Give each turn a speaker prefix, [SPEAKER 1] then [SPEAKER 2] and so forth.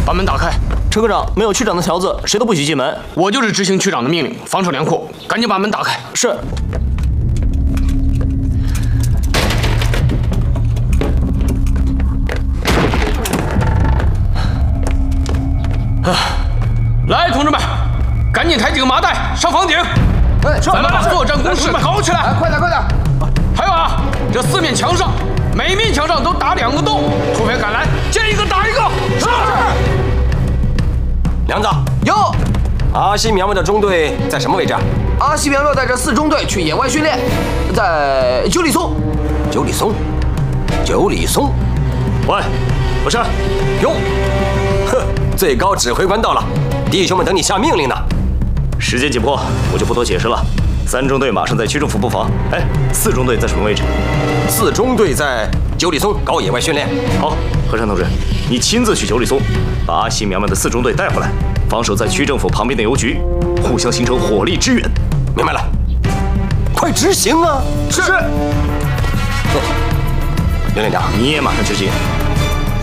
[SPEAKER 1] 把门打开。
[SPEAKER 2] 陈科长，没有区长的条子，谁都不许进门。
[SPEAKER 1] 我就是执行区长的命令，防守粮库，赶紧把门打开。
[SPEAKER 2] 是。
[SPEAKER 1] 来，同志们，赶紧抬几个麻袋上房顶。
[SPEAKER 3] 哎，
[SPEAKER 1] 咱们把作战工事搞起来。
[SPEAKER 3] 快点，快点！
[SPEAKER 1] 还有啊，这4面墙上，每面墙上都打2个洞，土匪赶来，见一个打一个。是。
[SPEAKER 4] 梁子，
[SPEAKER 3] 有。
[SPEAKER 4] 阿西苗苗的中队在什么位置啊？
[SPEAKER 3] 阿西苗苗带着4中队去野外训练，在九里松。
[SPEAKER 4] 九里松。
[SPEAKER 2] 喂，不是。
[SPEAKER 4] 哟，呵，最高指挥官到了，弟兄们等你下命令呢。
[SPEAKER 2] 时间紧迫，我就不多解释了。3中队马上在区政府布防。哎，4中队在什么位置
[SPEAKER 4] ？4中队在九里松搞野外训练。
[SPEAKER 2] 好，和山同志，你亲自去九里松，把阿西苗苗的4中队带回来，防守在区政府旁边的邮局，互相形成火力支援。
[SPEAKER 4] 明白了，快执行啊！
[SPEAKER 3] 是。
[SPEAKER 4] 刘连长，
[SPEAKER 2] 你也马上执行。